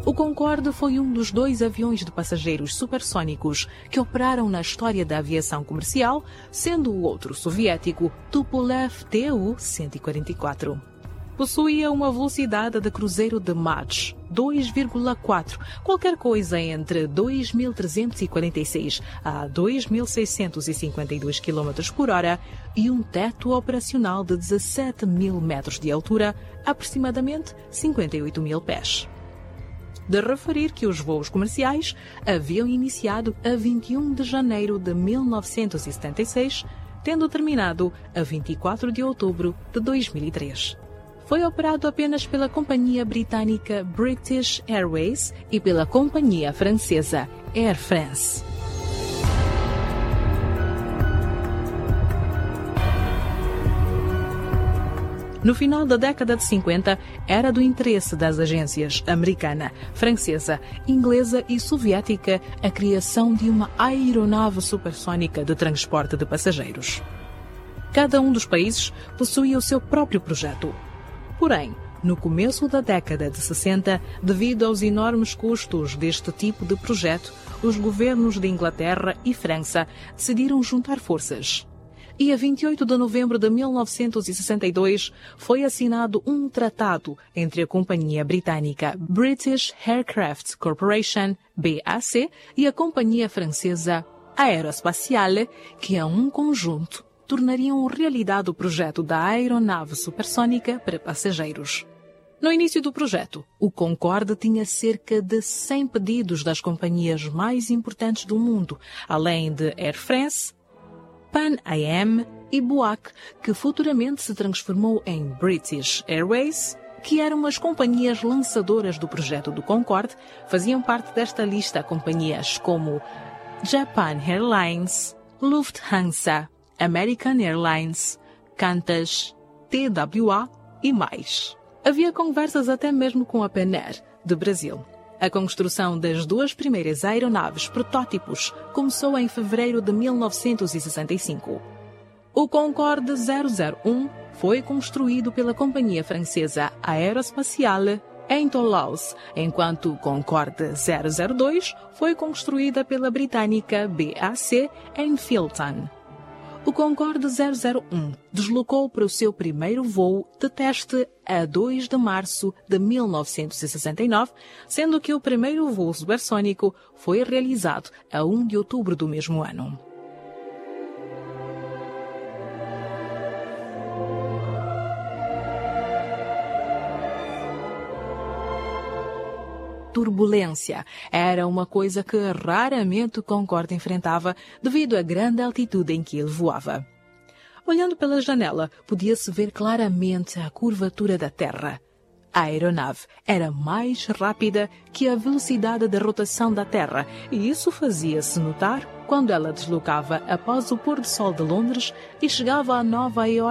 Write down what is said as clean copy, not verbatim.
O Concorde foi um dos 2 aviões de passageiros supersônicos que operaram na história da aviação comercial, sendo o outro soviético Tupolev Tu-144. Possuía uma velocidade de cruzeiro de Mach 2,4, qualquer coisa entre 2.346 a 2.652 km por hora e um teto operacional de 17.000 metros de altura, aproximadamente 58.000 pés. De referir que os voos comerciais haviam iniciado a 21 de janeiro de 1976, tendo terminado a 24 de outubro de 2003. Foi operado apenas pela companhia britânica British Airways e pela companhia francesa Air France. No final da década de 50, era do interesse das agências americana, francesa, inglesa e soviética a criação de uma aeronave supersônica de transporte de passageiros. Cada um dos países possuía o seu próprio projeto. Porém, no começo da década de 60, devido aos enormes custos deste tipo de projeto, os governos de Inglaterra e França decidiram juntar forças. E a 28 de novembro de 1962 foi assinado um tratado entre a companhia britânica British Aircraft Corporation, BAC, e a companhia francesa Aerospatiale, que a um conjunto tornariam realidade o projeto da aeronave supersônica para passageiros. No início do projeto, o Concorde tinha cerca de 100 pedidos das companhias mais importantes do mundo, além de Air France, Pan Am e BUAC, que futuramente se transformou em British Airways, que eram as companhias lançadoras do projeto do Concorde. Faziam parte desta lista companhias como Japan Airlines, Lufthansa, American Airlines, Qantas, TWA e mais. Havia conversas até mesmo com a Pan Air, de Brasil. A construção das 2 primeiras aeronaves protótipos começou em fevereiro de 1965. O Concorde 001 foi construído pela companhia francesa Aerospatiale em Toulouse, enquanto o Concorde 002 foi construída pela britânica BAC em Filton. O Concorde 001 deslocou para o seu primeiro voo de teste a 2 de março de 1969, sendo que o primeiro voo supersônico foi realizado a 1 de outubro do mesmo ano. Turbulência era uma coisa que raramente o Concorde enfrentava devido à grande altitude em que ele voava. Olhando pela janela, podia-se ver claramente a curvatura da Terra. A aeronave era mais rápida que a velocidade de rotação da Terra, e isso fazia-se notar quando ela deslocava após o pôr do sol de Londres e chegava a Nova Iorque